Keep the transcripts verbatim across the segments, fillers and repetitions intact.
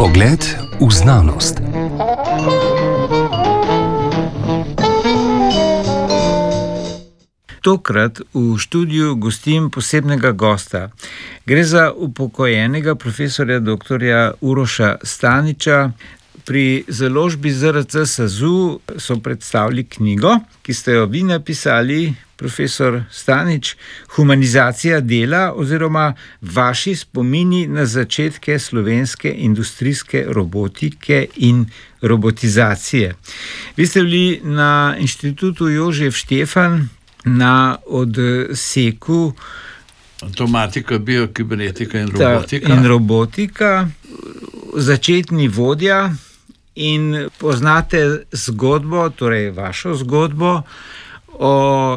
Pogled v znanost. Tokrat v študiju gostim posebnega gosta. Gre za upokojenega profesorja doktorja Uroša Staniča. Pri založbi Z R C SAZU so predstavili knjigo, ki ste jo vi napisali, profesor Stanič, Humanizacija dela oziroma vaši spomini na začetke slovenske industrijske robotike in robotizacije. Vi ste bili na Inštitutu Jožef Štefan na odseku Automatika, biokibernetika in robotika. In robotika, začetni vodja in poznate zgodbo, torej vašo zgodbo o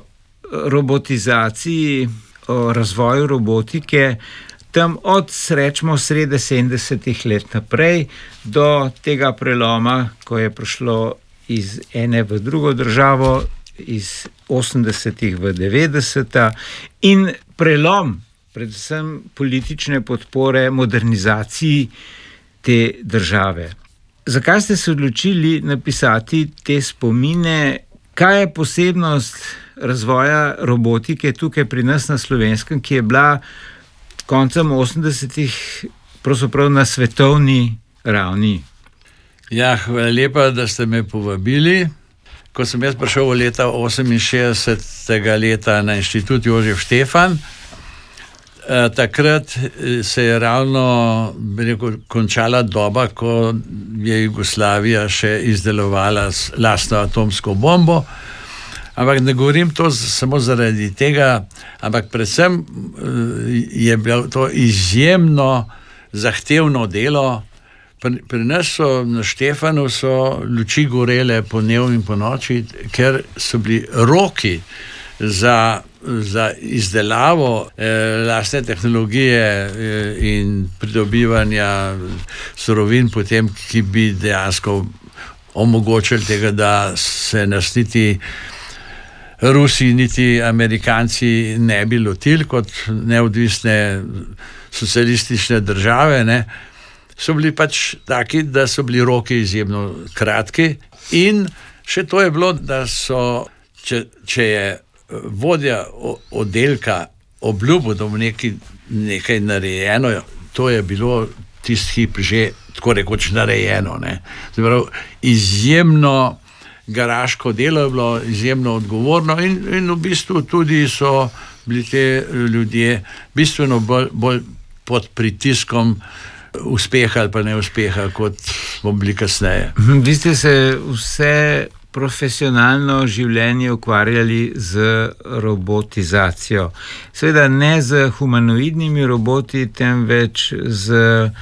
robotizaciji, o razvoju robotike, tam od srečmo srede sedemdesetih let naprej do tega preloma, ko je prišlo iz ene v drugo državo, iz osemdesetih v devetdeseta in prelom, predvsem politične podpore modernizaciji te države. Zakaj ste se odločili napisati te spomine? Kaj je posebnost razvoja robotike tukaj pri nas na Slovenskem, ki je bila koncem osemdesetih pravzaprav na svetovni ravni? Ja, hvala lepa, da ste me povabili. Ko sem jaz prišel v leta oseminšestdesetega leta na Inštitut Jožef Štefan, eh, takrat se je ravno rekel, končala doba, ko je Jugoslavija še izdelovala lastno atomsko bombo. Ampak ne govorim to samo zaradi tega, ampak predvsem je bilo to izjemno zahtevno delo. Pri, pri nas so na Štefanu so luči gorele po dnevu in po noči, ker so bili roki za, za izdelavo eh, lastne tehnologije eh, in pridobivanja surovin potem, ki bi dejansko omogočili tega, da se nas niti Rusi, niti Amerikanci ne bi lotili kot neodvisne socialistične države, ne. So bili pač taki, da so bili roki izjemno kratki in še to je bilo, da so, če, če je vodja oddelka obljubil, da bo nekaj, nekaj narejeno, to je bilo tisti hip že tako rekoč narejeno, ne. Zdaj, izjemno garaško delo je bilo, izjemno odgovorno in, in v bistvu tudi so bili te ljudje bistveno bolj, bolj pod pritiskom uspeha ali pa neuspeha, kot smo bili kasneje. Vi ste se vse profesionalno življenje ukvarjali z robotizacijo. Seveda ne z humanoidnimi roboti, temveč z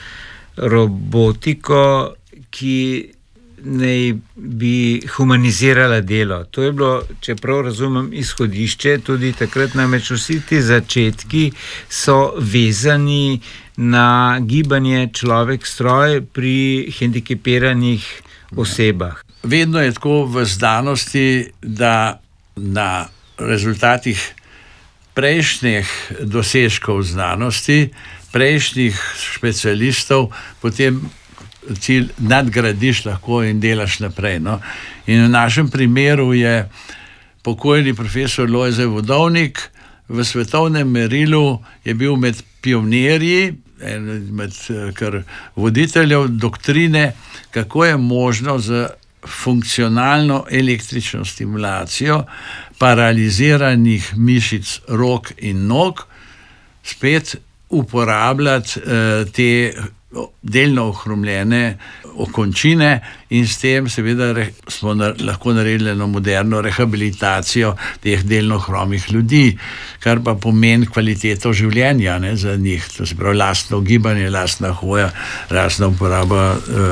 robotiko, ki naj bi humanizirala delo. To je bilo, če prav razumem, izhodišče, tudi takrat namreč vsi ti začetki so vezani na gibanje človek-stroj pri hendikepiranih osebah. Vedno je tako v znanosti, da na rezultatih prejšnjih dosežkov znanosti, prejšnjih specialistov, potem cilj nadgradiš lahko in delaš naprej. No? In v našem primeru je pokojni profesor Lojze Vodovnik v svetovnem merilu je bil med pionirji, med kar voditeljev doktrine, kako je možno z funkcionalno električno stimulacijo paraliziranih mišic rok in nog spet uporabljati eh, te delno ohromljene okončine in s tem seveda re, smo na, lahko naredili eno moderno rehabilitacijo teh delno ohromih ljudi, kar pa pomeni kvaliteto življenja, ne, za njih. To se pravi lastno gibanje, lastna hoja, lastna uporaba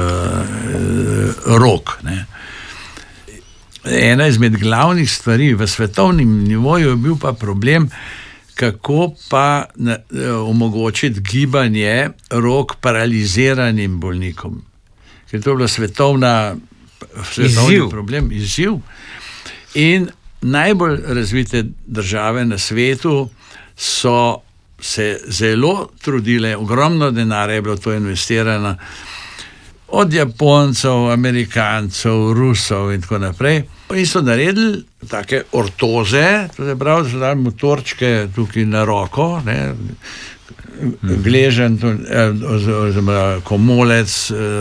uh, rok. Ne. Ena izmed glavnih stvari v svetovnem nivoju je bil pa problem, kako pa na, omogočiti gibanje rok paraliziranim bolnikom. Ker to je bila svetovna, svetovni izziv. problem, izziv. In najbolj razvite države na svetu so se zelo trudile, ogromno denarja je bilo to investirano od Japoncev, Amerikancev, Rusov in tako naprej. In so naredili take ortoze, to je prav, so dali motorčke tukaj na roko, ne, gležen, oziroma komolec,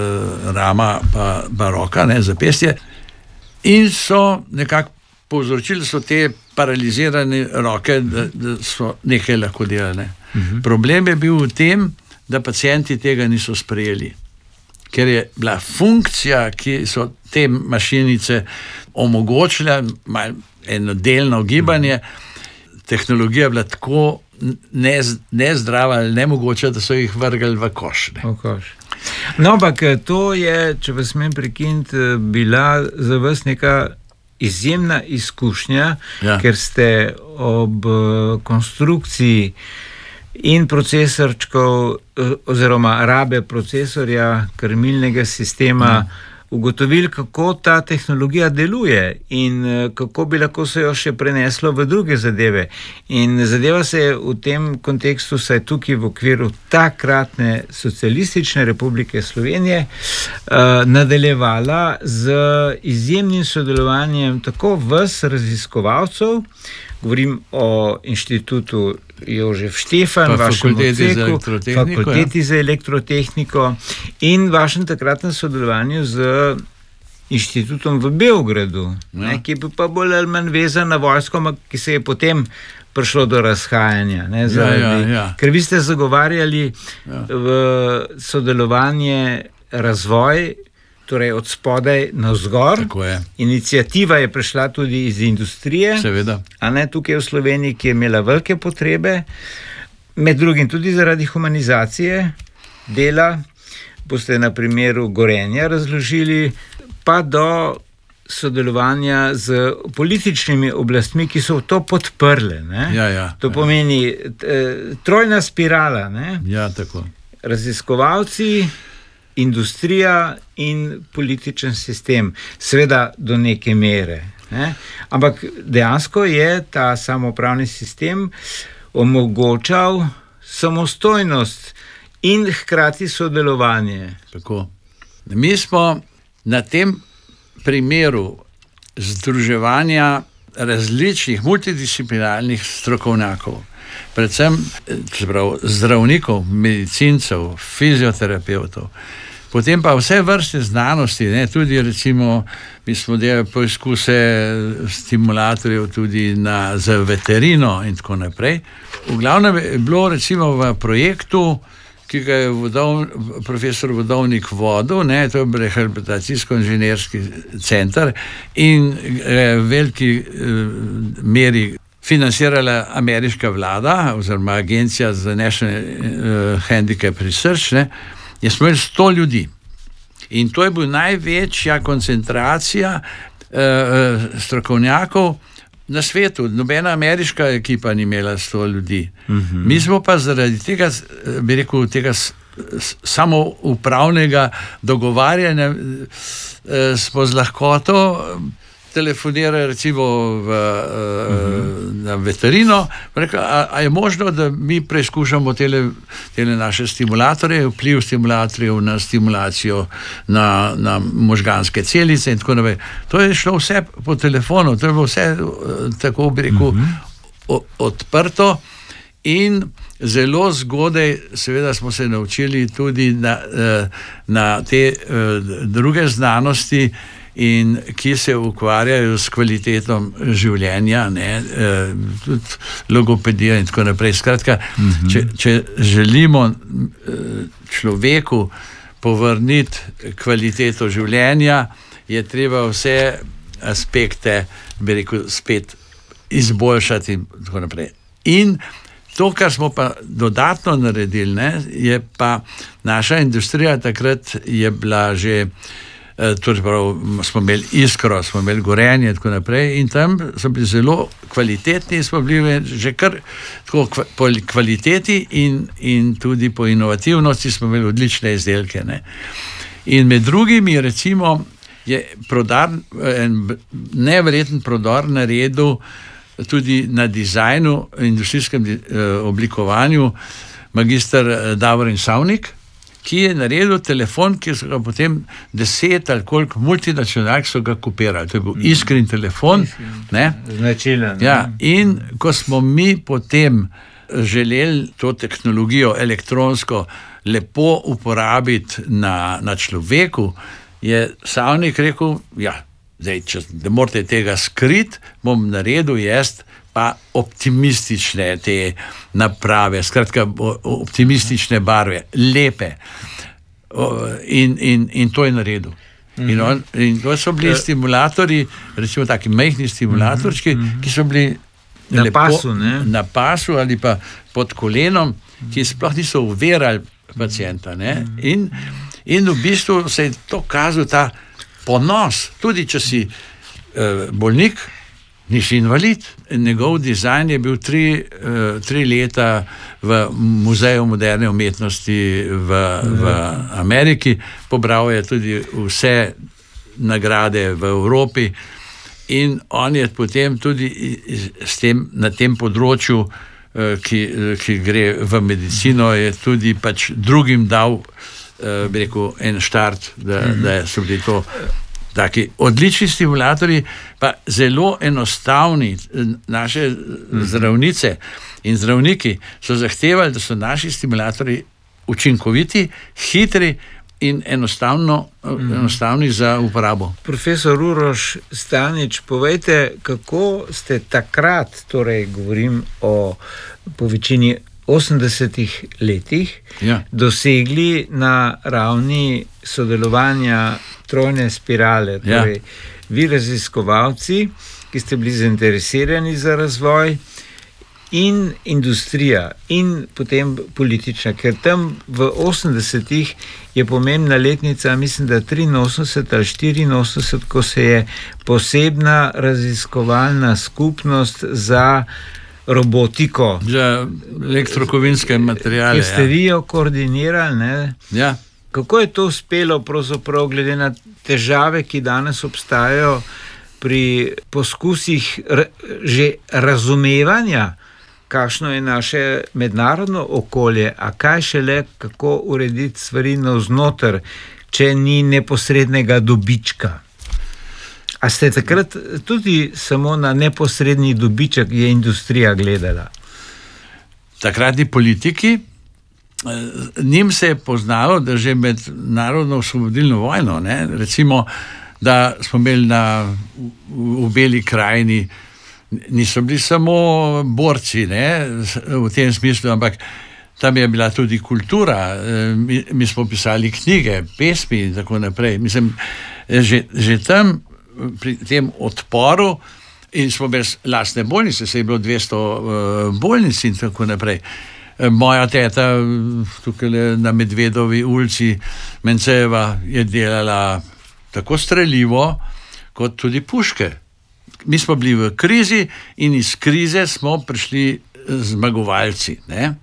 rama pa, pa roka, ne, zapestje. In so nekako povzročili so te paralizirane roke, da, da so nekaj lahko delali. Ne. Uh-huh. Problem je bil v tem, da pacienti tega niso sprejeli. Ker je bila funkcija, ki so te mašinice omogočile, eno delno gibanje, tehnologija je bila tako nezdrava ali nemogoče, da so jih vrgali v koš. V koš. No, ampak to je, če vas smem prekiniti, bila za vas neka izjemna izkušnja, ja. Ker ste ob konstrukciji in procesorčkov oziroma rabe procesorja krmilnega sistema mm. ugotovili, kako ta tehnologija deluje in kako bi lahko se jo še preneslo v druge zadeve. In zadeva se je v tem kontekstu, saj tukaj v okviru takratne Socialistične republike Slovenije uh, nadaljevala z izjemnim sodelovanjem tako vas raziskovalcev, govorim o inštitutu Jožef Štefan, vašem odseku, fakulteti za elektrotehniko in vašem takratnem sodelovanju z inštitutom v Beogradu, ja. Ne, ki je pa bolj ali manj vezan na vojsko, ki se je potem prišlo do razhajanja. Ne, zaradi, ja, ja, ja. Ker vi ste zagovarjali ja. v sodelovanje razvoj, torej od spodaj navzgor. Iniciativa je prišla tudi iz industrije, seveda. A ne tukaj v Sloveniji, ki je imela velike potrebe, med drugim tudi zaradi humanizacije dela, boste na primeru Gorenja razložili, pa do sodelovanja z političnimi oblastmi, ki so to podprle. Ne? Ja, ja, to ja. pomeni eh, trojna spirala. Ne? Ja, tako. Raziskovalci, industrija in političen sistem, seveda do neke mere. Ne? Ampak dejansko je ta samoupravni sistem omogočal samostojnost in hkrati sodelovanje. Tako. Mi smo na tem primeru združevanja različnih multidisciplinarnih strokovnjakov, predvsem prav, zdravnikov, medicincev, fizioterapevtov, potem pa vse vrste znanosti, ne, tudi recimo, mi smo delali poizkuse stimulatorjev tudi na, za veterino in tako naprej. V glavnem je bilo recimo v projektu, ki ga je vodov, profesor Vodovnik vodil, ne, to je rehabilitacijsko-inženirski center in eh, veliki eh, meri financirala ameriška vlada oziroma agencija za National uh, Handicap Research, ne, je smo imeli sto ljudi. In to je bila največja koncentracija uh, strokovnjakov na svetu. Nobena ameriška ekipa ni imela sto ljudi. Uh-huh. Mi smo pa zaradi tega, bi rekel, tega samoupravnega dogovarjanja uh, smo z lahkoto telefonirajo recimo v, uh-huh. na veterino, reka, a, a je možno, da mi preizkušamo tele, tele naše stimulatorje, vpliv stimulatorjev na stimulacijo na, na možganske celice in tako naprej. To je šlo vse po telefonu, to je bilo vse, tako bi rekel, uh-huh. odprto in zelo zgodaj seveda smo se naučili tudi na, na te druge znanosti, in ki se ukvarjajo s kvalitetom življenja, ne, eh, tudi logopedija in tako naprej. Skratka, mm-hmm. če, če želimo eh, človeku povrniti kvaliteto življenja, je treba vse aspekte, bi rekel, spet izboljšati in tako naprej. In to, kar smo pa dodatno naredili, ne, je pa naša industrija takrat je bila že Torej, prav, smo imeli Iskro, smo imeli Gorenje in tako naprej in tam so bili zelo kvalitetni, smo bili že kar tako po kvaliteti in, in tudi po inovativnosti smo imeli odlične izdelke. Ne. In med drugimi recimo je prodar, en neverjeten prodor naredil tudi na dizajnu, industrijskem oblikovanju magister Davorin Savnik, ki je naredil telefon, ki so ga potem deset ali koliko multinacionalk so ga kopirali. To je bil iskren telefon. Značilen. Ja, in ko smo mi potem želeli to tehnologijo elektronsko lepo uporabiti na, na človeku, je Savnik rekel, ja, zdaj, če ne morate tega skriti, bom naredil jaz pa optimistične te naprave, skratka optimistične barve, lepe. In, in, in to je naredil. In, on, in to so bili stimulatorji, recimo taki majhni stimulatorčki, ki so bili na lepo, pasu, ne? na pasu ali pa pod kolenom, ki sploh niso uverali pacienta. Ne? In, in v bistvu se je to kazal ta ponos, tudi če si uh, bolnik, nisi invalid. Njegov dizajn je bil tri, uh, tri leta v Muzeju moderne umetnosti v, v Ameriki, pobral je tudi vse nagrade v Evropi in on je potem tudi s tem, na tem področju, uh, ki, ki gre v medicino, je tudi pač drugim dal uh, bi rekel, en štart, da, da so bili to taki odlični stimulatorji, pa zelo enostavni. Naše zdravnice in zdravniki so zahtevali, da so naši stimulatorji učinkoviti, hitri in enostavno, mm. enostavni za uporabo. Profesor Uroš Stanič, povejte, kako ste takrat, torej govorim o po večini osemdesetih letih, ja. dosegli na ravni sodelovanja trojne spirale, torej ja. vi raziskovalci, ki ste bili zainteresirani za razvoj, in industrija, in potem politična, ker tam v osemdesetih je pomembna letnica, mislim, da triinosemdeset ali štiriinosemdeset, ko se je posebna raziskovalna skupnost za robotiko, za elektrokovinske materijale, ki ste vi jo koordinirali, ne? Ja. Kako je to uspelo, pravzaprav glede na težave, ki danes obstajajo pri poskusih r- že razumevanja, kakšno je naše mednarodno okolje, a kaj šele, kako urediti stvari navznoter, če ni neposrednega dobička? A ste takrat tudi samo na neposredni dobiček je industrija gledala? Takratni politiki, njim se je poznalo, da že med narodno osvobodilno vojno, ne, recimo, da smo imeli na, v Beli krajini, niso bili samo borci, ne, v tem smislu, ampak tam je bila tudi kultura, mi, mi smo pisali knjige, pesmi in tako naprej. Mislim, že, že tam pri tem odporu in smo bez lastne bolnice, se je bilo dvesto uh, bolnic in tako naprej. Moja teta tukaj na Medvedovi ulici Mencejeva je delala tako streljivo, kot tudi puške. Mi smo bili v krizi in iz krize smo prišli zmagovalci. Ne?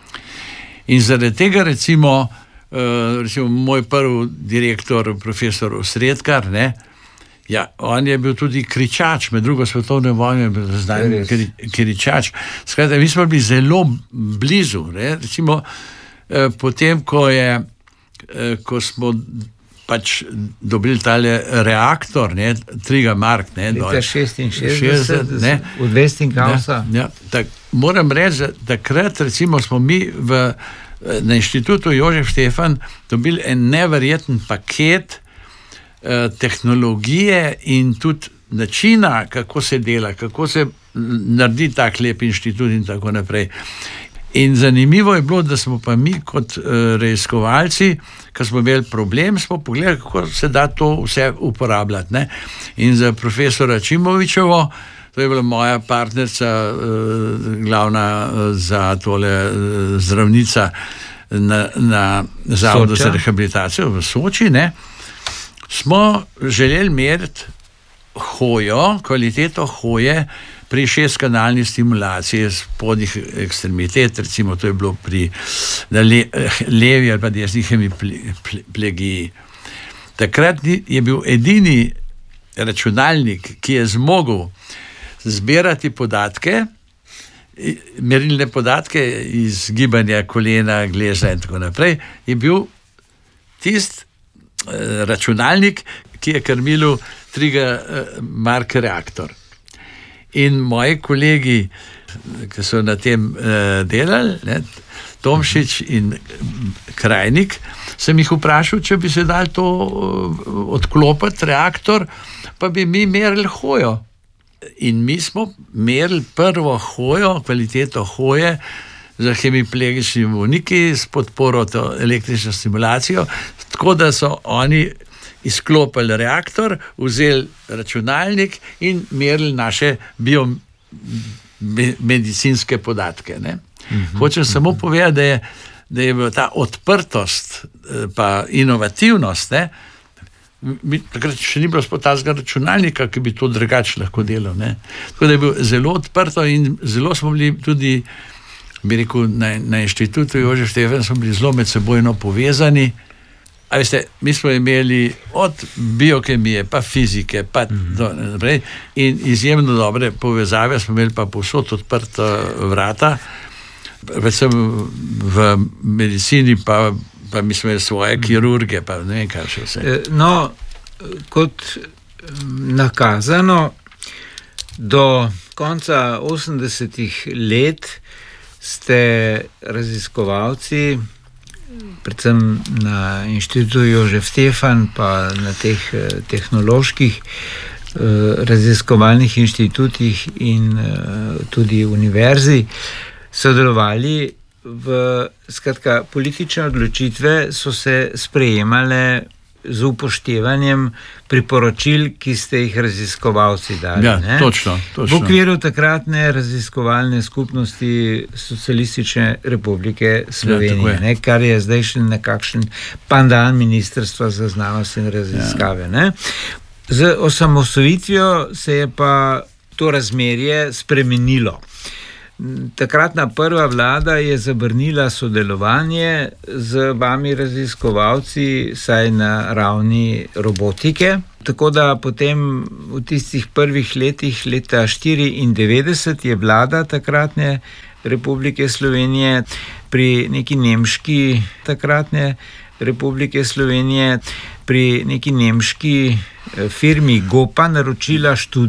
In zaradi tega recimo, recimo moj prvi direktor, profesor Osredkar, ne, ja, on je bil tudi kričač, med drugo svetovno vojno je bil znan kri, kričač. Skratka, mi smo bili zelo blizu. Ne? Recimo, eh, potem, ko, je, eh, ko smo pač dobili tale reaktor, ne, Triga Mark, ne, leta šestinšestdeset, v Westinghousa. Ja, ja, tak, moram reči, da takrat recimo smo mi v, na inštitutu Jožef Štefan dobili en neverjeten paket tehnologije in tudi načina, kako se dela, kako se naredi tak lep inštitut in tako naprej. In zanimivo je bilo, da smo pa mi kot uh, raziskovalci, ko smo imeli problem, smo pogledali, kako se da to vse uporabljati. Ne? In za profesora Čimovičevo, to je bila moja partnerca, uh, glavna uh, za tole uh, zdravnica na, na Zavodu za rehabilitacijo v Soči, ne? Smo želeli meriti hojo, kvaliteto hoje pri šestkanalni stimulaciji spodnjih ekstremitet, recimo to je bilo pri le, levi ali pa desni hemiplegiji. Takrat je bil edini računalnik, ki je zmogel zbirati podatke, merilne podatke iz gibanja kolena, gleza in tako naprej, je bil tisti uh, računalnik, ki je krmil triga uh, Mark reaktor. In moji kolegi, ki so na tem uh, delali, ne, Tomšič in Krajnik, sem jih vprašal, če bi se dal to uh, odklopiti, reaktor, pa bi mi merili hojo. In mi smo merili prvo hojo, kvaliteto hoje za hemiplegični bolniki s podporo to električno stimulacijo, tako da so oni izklopili reaktor, vzeli računalnik in merili naše biomedicinske podatke. Ne? Mm-hmm. Hočem samo povedati, da je, da je bila ta odprtost pa inovativnost, ne? Mi, takrat še ni bilo spotazga računalnika, ki bi to drugače lahko delal. Ne? Tako da je bilo zelo odprto in zelo smo bili tudi, bi rekel, na, na inštitutu Jožef Stefan smo bili zelo med sebojno povezani. A veste, mi smo imeli od biokemije, pa fizike, pa mm-hmm. do, naprej, in izjemno dobre povezave smo imeli, pa povsod odprta vrata, predvsem v medicini, pa pa mi smo imeli svoje kirurge, pa ne vem, kaj še vse. No, kot nakazano, do konca osemdesetih let ste raziskovalci, predvsem na inštitutu Jožef Stefan, pa na teh tehnoloških raziskovalnih inštitutih in tudi univerzi sodelovali v, skratka, politične odločitve so se sprejemale z upoštevanjem priporočil, ki ste jih raziskovalci dali. Ja, ne? Točno, točno. V okviru takratne raziskovalne skupnosti Socialistične republike Slovenije, ja, ne? Kar je zdaj še nekakšen pandan Ministrstva za znanost in raziskave. Ja. Ne? Z osamosvojitvijo se je pa to razmerje spremenilo. Takratna prva vlada je zavrnila sodelovanje z vami raziskovalci, saj na ravni robotike. Tako da potem v tistih prvih letih, leta štiriindevetdeset, je vlada takratne Republike Slovenije pri neki nemški takratne Republike Slovenije pri neki nemški firmi Gopa naročila študij